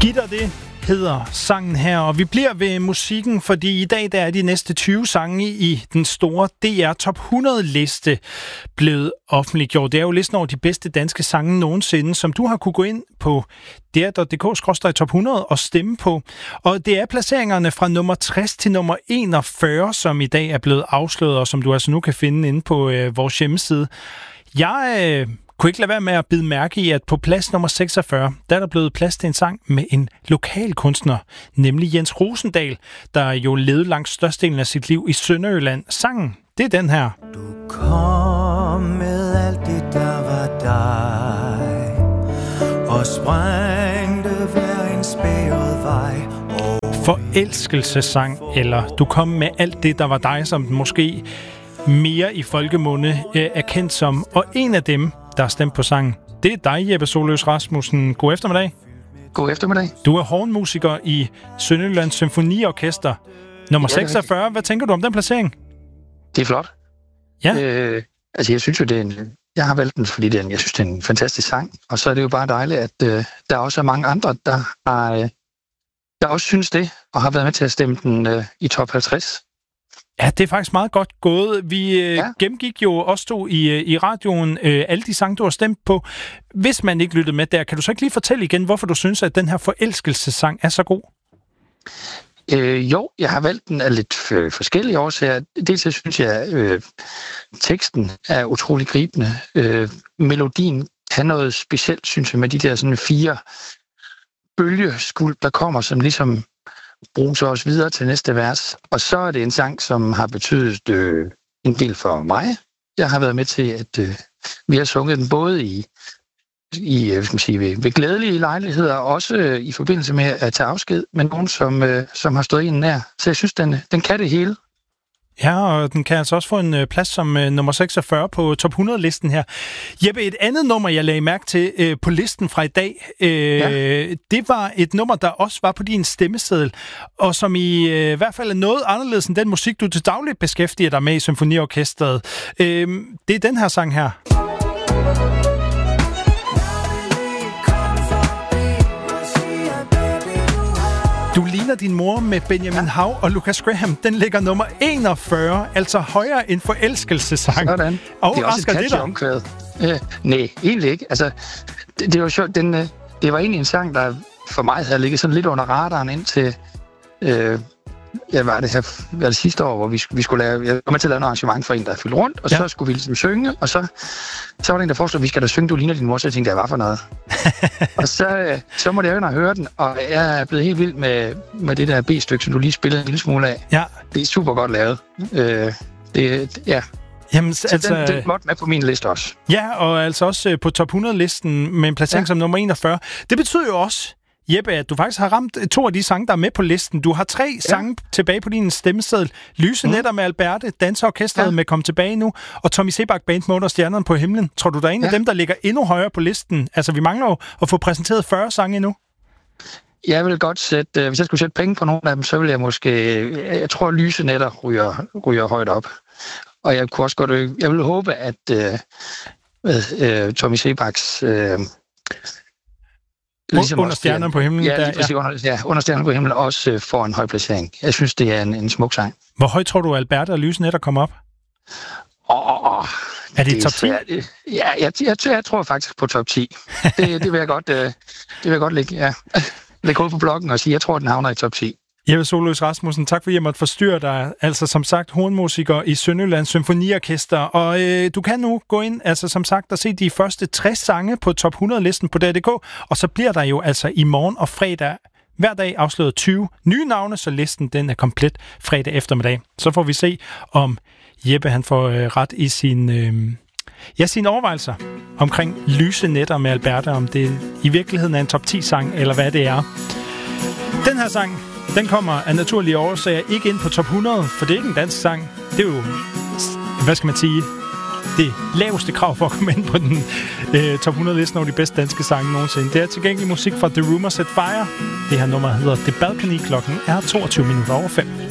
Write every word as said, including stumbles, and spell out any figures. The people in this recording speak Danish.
Gitter det hedder sangen her, og vi bliver ved musikken, fordi i dag der er de næste tyve sange i den store D R Top hundrede liste blevet offentliggjort. Det er jo listen over de bedste danske sange nogensinde, som du har kunne gå ind på d r punktum d k skråstreg top hundrede og stemme på. Og det er placeringerne fra nummer tres til nummer enogfyrre, som i dag er blevet afsløret, og som du altså nu kan finde inde på øh, vores hjemmeside. Jeg øh, kunne ikke lade være med at bide mærke i, at på plads nummer seksogfyrre, der er der blevet plads til en sang med en lokal kunstner, nemlig Jens Rosendal, der jo levede langt størstedelen af sit liv i Sønderjylland. Sangen, det er den her. Du kom med alt det, der var dig, og sprængte hver en spæret vej. Forelskelsessang, eller du kom med alt det, der var dig, som den måske mere i folkemunde øh, er kendt som. Og en af dem, der har stemt på sangen, det er dig, Jeppe Soløs Rasmussen. God eftermiddag. God eftermiddag. Du er hornmusiker i Sønderjyllands Symfoniorkester. Nummer ja, seksogfyrre. Hvad tænker du om den placering? Det er flot. Ja. Øh, altså, jeg synes jo, det er en... Jeg har valgt den, fordi det er en, jeg synes, det er en fantastisk sang. Og så er det jo bare dejligt, at øh, der også er mange andre, der har... Øh, der også synes det, og har været med til at stemme den øh, i top halvtreds. Ja, det er faktisk meget godt gået. Vi øh, ja. gennemgik jo også to i, øh, i radioen øh, alle de sange, du har stemt på. Hvis man ikke lyttede med der, kan du så ikke lige fortælle igen, hvorfor du synes, at den her forelskelsessang er så god? Øh, jo, jeg har valgt den af lidt øh, forskellige årsager. Dels synes jeg, at øh, teksten er utrolig gribende. Øh, melodien kan noget specielt, synes jeg, med de der sådan fire bølgeskuld, der kommer, som ligesom bruger os videre til næste vers. Og så er det en sang, som har betydet øh, en del for mig. Jeg har været med til, at øh, vi har sunget den både i, i øh, skal man sige, ved, ved glædelige lejligheder, og også øh, i forbindelse med at tage afsked med nogen, som, øh, som har stået en nær. Så jeg synes, den, den kan det hele. Ja, og den kan altså også få en øh, plads som øh, nummer seksogfyrre på top hundrede-listen her. Jeppe, et andet nummer, jeg lagde mærke til øh, på listen fra i dag, øh, ja. det var et nummer, der også var på din stemmeseddel, og som i øh, hvert fald er noget anderledes end den musik, du til dagligt beskæftiger dig med i Symfoniorkestret. Øh, det er den her sang her. Du ligner din mor med Benjamin Hav og Lucas Graham. Den ligger nummer enogfyrre, altså højere end forelskelsessang. Sådan. Overrasker det er også et catchy omkvæd. Øh, nej, egentlig ikke. Altså, det, det var sjovt. Den, øh, det var egentlig en sang, der for mig havde ligget sådan lidt under radaren indtil... Øh, ja, var det her var det sidste år, hvor vi, vi skulle lave... Jeg var med til at lave et arrangement for en, der fyldte rundt, og ja. så skulle vi ligesom synge, og så, så var der en, der foreslog, at vi skal da synge, du ligner din mor, så jeg tænkte, jeg var for noget. og så, så måtte jeg jo ind og høre den, og jeg er blevet helt vild med, med det der B-stykke, som du lige spillede en lille smule af. Ja. Det er super godt lavet. Øh, det, ja. Jamen, så altså, den, den er godt med på min liste også. Ja, og altså også på top hundrede-listen med en placering ja. som nummer enogfyrre. Det betyder jo også, Jeppe, at du faktisk har ramt to af de sange, der er med på listen. Du har tre ja. sange tilbage på din stemmeseddel. Lyse mm. Netter med Alberte, Danseorkestret ja. med Kom Tilbage Nu, og Tommy Sebak Band Mode og Stjernerne på Himlen. Tror du, der er en ja. af dem, der ligger endnu højere på listen? Altså, vi mangler jo at få præsenteret fyrre sange endnu. Jeg vil godt sætte, hvis jeg skulle sætte penge på nogle af dem, så vil jeg måske, jeg tror, Lyse Netter ryger, ryger højt op. Og jeg kunne også godt, jeg vil håbe, at uh, uh, Tommy Sebaks... Uh, Ligesom under Stjernerne på Himlen? Ja, der, ja. Under, ja, under Stjernerne på Himlen også øh, får en høj placering. Jeg synes, det er en, en smuk sang. Hvor højt tror du, Alberte og Lyse Netter kommer op? Åh, oh, er det, det top ti? Ja, jeg, jeg, jeg, jeg tror faktisk på top ti. det, det vil jeg godt, øh, det vil jeg godt lægge, ja. lægge ud på bloggen og sige, jeg tror, den havner i top ti. Jeppe Soløs Rasmussen, tak fordi jeg måtte forstyrre dig. Altså som sagt, hornmusiker i Sønderjyllands Symfoniorkester. Og øh, du kan nu gå ind, altså som sagt, og se de første tres sange på top hundrede-listen på D R punktum d k. Og så bliver der jo altså i morgen og fredag hver dag afsløret tyve nye navne, så listen den er komplet fredag eftermiddag. Så får vi se, om Jeppe han får øh, ret i sin, øh, ja, sine overvejelser omkring Lyse Netter med Alberte, om det i virkeligheden er en top ti-sang, eller hvad det er. Den her sang, den kommer af naturlige årsager ikke ind på top hundrede, for det er ikke en dansk sang. Det er jo, hvad skal man sige, det laveste krav for at komme ind på den øh, top hundrede-listen over de bedste danske sange nogensinde. Det er tilgængelig musik fra The Rumor Set Fire. Det her nummer hedder The Balcony. Klokken er toogtyve minutter over fem.